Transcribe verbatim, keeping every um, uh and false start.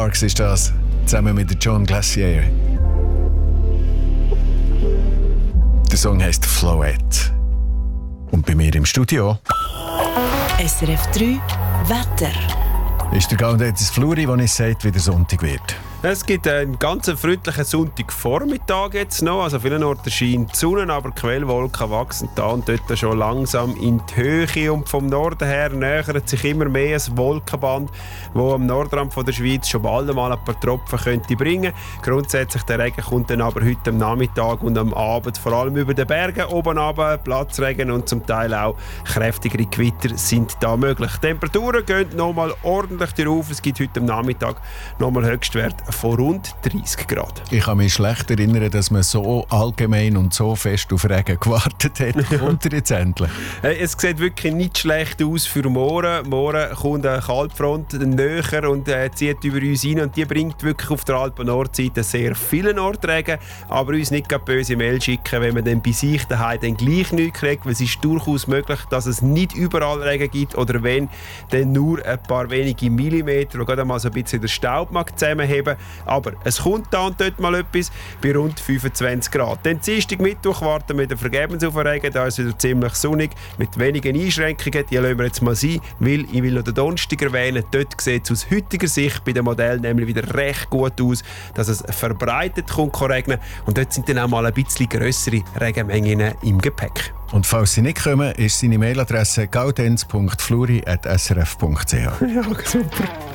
Sparks ist das, zusammen mit John Glacier. Der Song heisst Flowette. Und bei mir im Studio S R F drei Wetter. Ist der Gaudenz Fluri, der uns sagt, wie der Sonntag wird. Es gibt einen ganz freundlichen Sonntagvormittag jetzt noch. Also vielen Orten scheint die Sonne, aber Quellwolken wachsen da und dort schon langsam in die Höhe. Und vom Norden her nähert sich immer mehr ein Wolkenband, das am Nordrand von der Schweiz schon bald einmal ein paar Tropfen könnte bringen. Grundsätzlich der Regen kommt dann aber heute am Nachmittag und am Abend vor allem über den Bergen oben runter. Platzregen und zum Teil auch kräftigere Gewitter sind da möglich. Die Temperaturen gehen nochmal ordentlich drauf. Es gibt heute am Nachmittag nochmal Höchstwert von rund dreissig Grad. Ich kann mich schlecht erinnern, dass man so allgemein und so fest auf Regen gewartet hat. Kommt er jetzt endlich? Es sieht wirklich nicht schlecht aus für morgen. Morgen kommt eine Kaltfront näher und äh, zieht über uns rein. Und die bringt wirklich auf der Alpen-Nordseite sehr viele Nordregen. Aber uns nicht gerade böse Mail schicken, wenn man dann bei sich daheim dann gleich nichts kriegt. Weil es ist durchaus möglich, dass es nicht überall Regen gibt. Oder wenn, dann nur ein paar wenige Millimeter, die gerade mal so ein bisschen den Staub mag zusammenheben. Aber es kommt da und dort mal etwas bei rund fünfundzwanzig Grad. Dann Dienstag, Mittwoch warten wir vergebens auf den Regen. Da ist es wieder ziemlich sonnig mit wenigen Einschränkungen. Die lassen wir jetzt mal sein, weil ich will noch den Donnerstag erwähnen. Dort sieht es aus heutiger Sicht bei dem Modell nämlich wieder recht gut aus, dass es verbreitet kommt regnen. Und dort sind dann auch mal ein bisschen grössere Regenmengen im Gepäck. Und falls sie nicht kommen, ist seine Mailadresse gaudenz punkt fluri at s r f punkt c h. Ja, super.